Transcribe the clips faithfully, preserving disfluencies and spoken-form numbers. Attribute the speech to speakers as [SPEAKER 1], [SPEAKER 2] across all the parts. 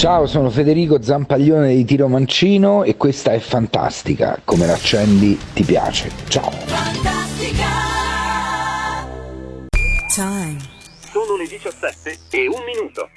[SPEAKER 1] Ciao, sono Federico Zampaglione di Tiro Mancino e questa è Fantastica, come l'accendi ti piace. Ciao.
[SPEAKER 2] Fantastica.
[SPEAKER 3] Time.
[SPEAKER 4] Sono le diciassette e un minuto.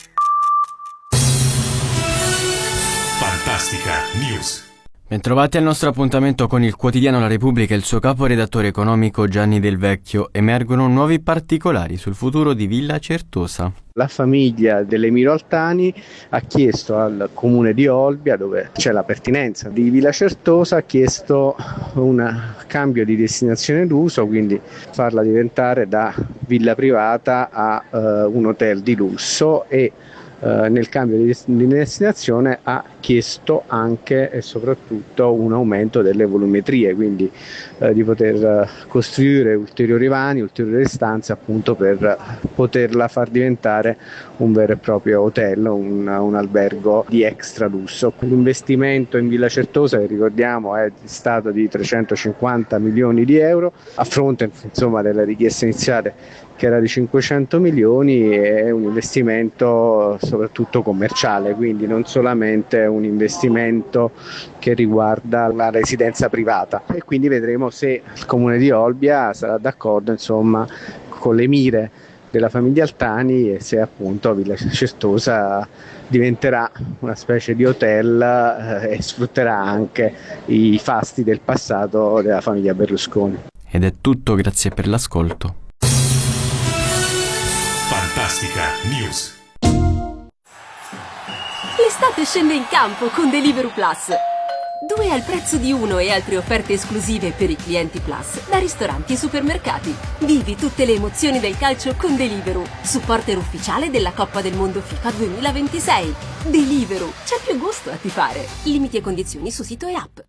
[SPEAKER 5] Fantastica News.
[SPEAKER 6] Bentrovati al nostro appuntamento con il quotidiano La Repubblica e il suo caporedattore economico Gianni Del Vecchio. Emergono nuovi particolari sul futuro di Villa Certosa.
[SPEAKER 7] La famiglia dell'Emiro Altani ha chiesto al comune di Olbia, dove c'è la pertinenza di Villa Certosa, ha chiesto un cambio di destinazione d'uso, quindi farla diventare da villa privata a uh, un hotel di lusso, e Uh, nel cambio di, di destinazione ha chiesto anche e soprattutto un aumento delle volumetrie, quindi uh, di poter uh, costruire ulteriori vani, ulteriori stanze, appunto per poterla far diventare un vero e proprio hotel, un, un albergo di extra lusso. L'investimento in Villa Certosa, che ricordiamo è stato di trecentocinquanta milioni di euro, a fronte insomma della richiesta iniziale che era di cinquecento milioni, è un investimento soprattutto commerciale, quindi non solamente un investimento che riguarda la residenza privata, e quindi vedremo se il comune di Olbia sarà d'accordo insomma con le mire della famiglia Altani e se appunto Villa Certosa diventerà una specie di hotel eh, e sfrutterà anche i fasti del passato della famiglia Berlusconi.
[SPEAKER 6] Ed è tutto, grazie per l'ascolto.
[SPEAKER 5] Fantastica News.
[SPEAKER 2] L'estate scende in campo con Deliveroo Plus. Due al prezzo di uno e altre offerte esclusive per i clienti Plus da ristoranti e supermercati. Vivi tutte le emozioni del calcio con Deliveroo, supporter ufficiale della Coppa del Mondo FIFA duemilaventisei. Deliveroo, c'è più gusto a tifare. Limiti e condizioni su sito e app.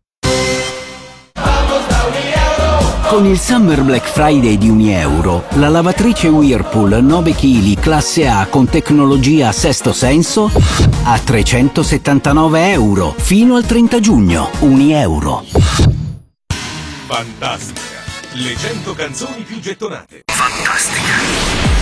[SPEAKER 8] Con il Summer Black Friday di Unieuro, la lavatrice Whirlpool nove chilogrammi classe A con tecnologia Sesto Senso a trecentosettantanove euro fino al trenta giugno. Unieuro.
[SPEAKER 5] Fantastica. Le cento canzoni più gettonate.
[SPEAKER 8] Fantastica.